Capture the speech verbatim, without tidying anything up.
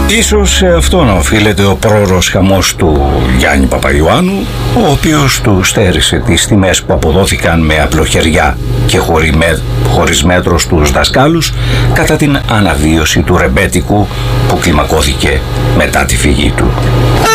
Ίσως σε αυτό να οφείλεται ο πρόωρος χαμός του Γιάννη Παπαϊωάννου, ο οποίος του στέρισε τις τιμές που αποδόθηκαν με απλοχεριά και χωρίς μέτρο στους δασκάλους κατά την αναβίωση του ρεμπέτικου που κλιμακώθηκε μετά τη φυγή του.